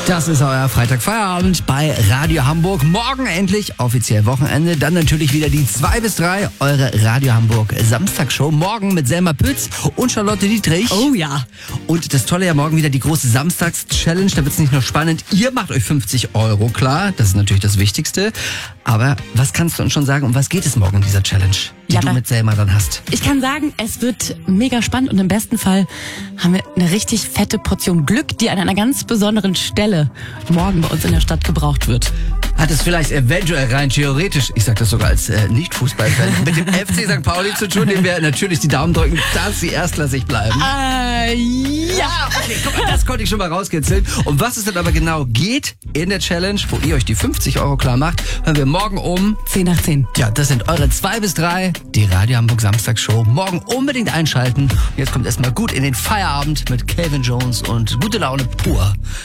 Das ist euer Freitagfeierabend bei Radio Hamburg. Morgen endlich offiziell Wochenende. Dann natürlich wieder die 2 bis 3, eure Radio Hamburg Samstagshow. Morgen mit Selma Pütz und Charlotte Dietrich. Oh ja. Und das Tolle ja morgen wieder die große Samstags-Challenge. Da wird es nicht nur spannend. Ihr macht euch 50 € klar. Das ist natürlich das Wichtigste. Aber was kannst du uns schon sagen, um was geht es morgen in dieser Challenge, die du mit Selma dann hast? Ich kann sagen, es wird mega spannend und im besten Fall haben wir eine richtig fette Portion Glück, die an einer ganz besonderen Stelle morgen bei uns in der Stadt gebraucht wird. Hat es vielleicht eventuell rein theoretisch, ich sag das sogar als Nicht-Fußballfan, mit dem FC St. Pauli zu tun, dem wir natürlich die Daumen drücken, dass sie erstklassig bleiben? Ja. Okay, guck mal, das konnte ich schon mal rauskitzeln. Um was es dann aber genau geht in der Challenge, wo ihr euch die 50 € klar macht, hören wir morgen um 10 nach 10. Ja, das sind eure 2 bis 3, die Radio Hamburg Samstagsshow. Morgen unbedingt einschalten. Jetzt kommt erstmal gut in den Feierabend mit Calvin Jones und gute Laune pur.